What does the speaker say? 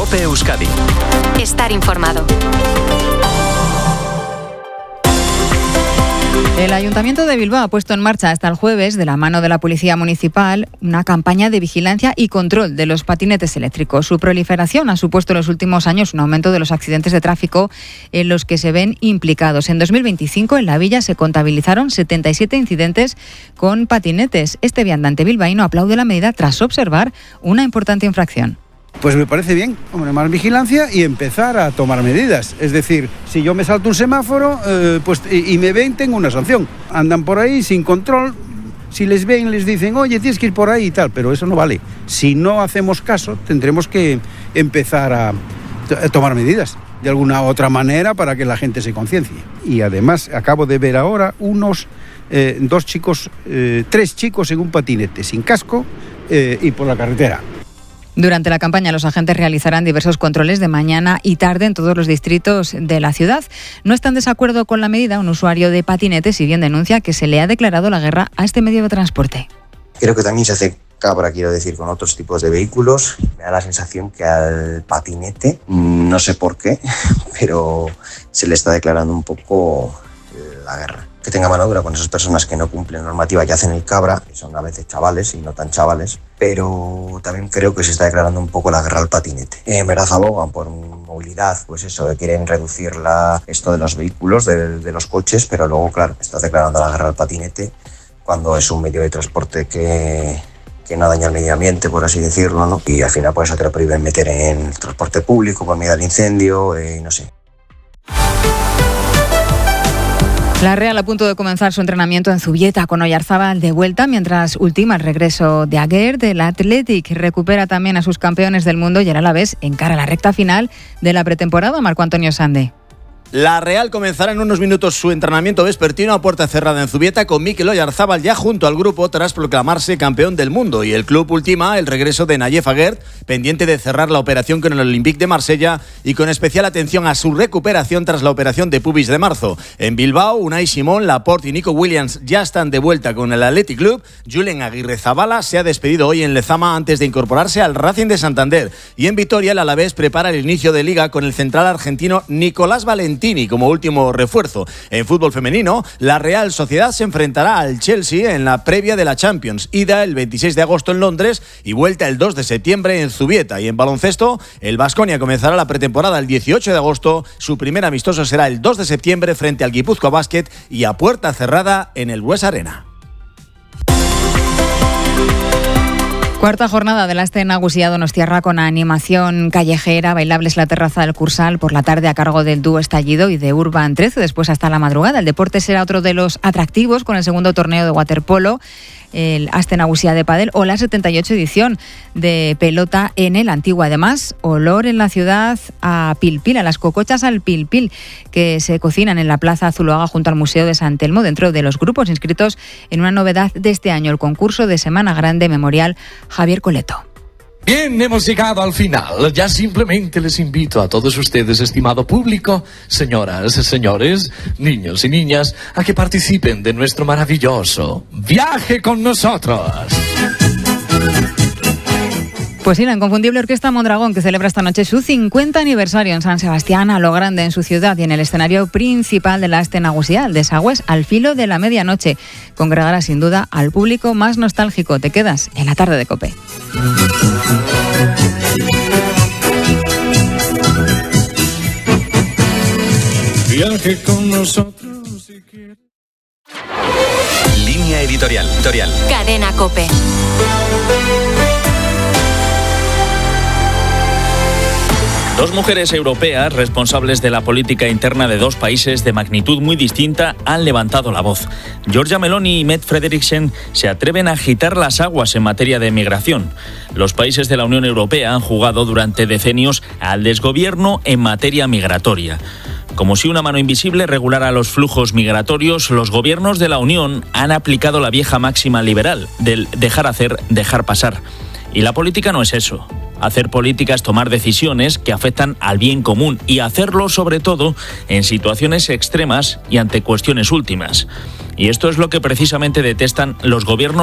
COPE Euskadi. Estar informado. El Ayuntamiento de Bilbao ha puesto en marcha hasta el jueves, de la mano de la Policía Municipal, una campaña de vigilancia y control de los patinetes eléctricos. Su proliferación ha supuesto en los últimos años un aumento de los accidentes de tráfico en los que se ven implicados. En 2025, en la villa se contabilizaron 77 incidentes con patinetes. Este viandante bilbaíno aplaude la medida tras observar una importante infracción. Pues me parece bien, hombre, más vigilancia y empezar a tomar medidas. Es decir, si yo me salto un semáforo y me ven, tengo una sanción. Andan por ahí sin control, si les ven les dicen, oye, tienes que ir por ahí y tal, pero eso no vale. Si no hacemos caso, tendremos que empezar a tomar medidas de alguna otra manera para que la gente se conciencie. Y además acabo de ver ahora tres chicos en un patinete sin casco y por la carretera. Durante la campaña, los agentes realizarán diversos controles de mañana y tarde en todos los distritos de la ciudad. No está en desacuerdo con la medida un usuario de patinete, si bien denuncia que se le ha declarado la guerra a este medio de transporte. Creo que también se hace cabra, quiero decir, con otros tipos de vehículos. Me da la sensación que al patinete, no sé por qué, pero se le está declarando un poco la guerra. Que tenga mano dura con esas personas que no cumplen normativa y hacen el cabra, que son a veces chavales y no tan chavales, pero también creo que se está declarando un poco la guerra al patinete. En verdad abogan por movilidad, pues eso, quieren reducir esto de los vehículos, de los coches, pero luego, claro, está declarando la guerra al patinete cuando es un medio de transporte que no daña el medio ambiente, por así decirlo, ¿no? Y al final pues eso te lo prohíben meter en el transporte público por miedo al incendio, no sé. La Real a punto de comenzar su entrenamiento en Zubieta con Oyarzábal de vuelta, mientras ultima el regreso de Aguerd. El Athletic recupera también a sus campeones del mundo y el Alavés encara la recta final de la pretemporada. Marco Antonio Sande. La Real comenzará en unos minutos su entrenamiento vespertino a puerta cerrada en Zubieta con Mikel Oyarzábal ya junto al grupo tras proclamarse campeón del mundo, y el club ultima el regreso de Nayef Aguerd, pendiente de cerrar la operación con el Olympique de Marsella y con especial atención a su recuperación tras la operación de pubis de marzo. En Bilbao, Unai Simón, Laporte y Nico Williams ya están de vuelta con el Athletic Club. Julen Aguirrezabala se ha despedido hoy en Lezama antes de incorporarse al Racing de Santander, y en Vitoria el Alavés prepara el inicio de liga con el central argentino Nicolás Valentini como último refuerzo. En fútbol femenino, la Real Sociedad se enfrentará al Chelsea en la previa de la Champions, ida el 26 de agosto en Londres y vuelta el 2 de septiembre en Zubieta. Y en baloncesto, el Baskonia comenzará la pretemporada el 18 de agosto, su primer amistoso será el 2 de septiembre frente al Guipúzcoa Basket y a puerta cerrada en el Bues Arena. Cuarta jornada de la Aste Nagusia Donostiarra con animación callejera, bailables la terraza del Cursal por la tarde a cargo del dúo Estallido y de Urban 13, después hasta la madrugada. El deporte será otro de los atractivos con el segundo torneo de waterpolo, el Aste Nagusia de Padel o la 78 edición de pelota en el Antiguo. Además, olor en la ciudad a pilpil, a las cocochas al pilpil que se cocinan en la Plaza Zuloaga junto al Museo de San Telmo, dentro de los grupos inscritos en una novedad de este año, el concurso de Semana Grande Memorial Javier Coleto. Bien, hemos llegado al final. Ya simplemente les invito a todos ustedes, estimado público, señoras, señores, niños y niñas, a que participen de nuestro maravilloso viaje con nosotros. Pues sí, la inconfundible Orquesta Mondragón, que celebra esta noche su 50 aniversario en San Sebastián, a lo grande en su ciudad y en el escenario principal de la Aste Nagusia, el Desagües, al filo de la medianoche. Congregará sin duda al público más nostálgico. Te quedas en la tarde de COPE. Viaje con nosotros si quieres. Línea editorial. Cadena COPE. Dos mujeres europeas responsables de la política interna de dos países de magnitud muy distinta han levantado la voz. Giorgia Meloni y Mette Frederiksen se atreven a agitar las aguas en materia de migración. Los países de la Unión Europea han jugado durante decenios al desgobierno en materia migratoria. Como si una mano invisible regulara los flujos migratorios, los gobiernos de la Unión han aplicado la vieja máxima liberal del dejar hacer, dejar pasar. Y la política no es eso. Hacer política es tomar decisiones que afectan al bien común y hacerlo sobre todo en situaciones extremas y ante cuestiones últimas. Y esto es lo que precisamente detestan los gobiernos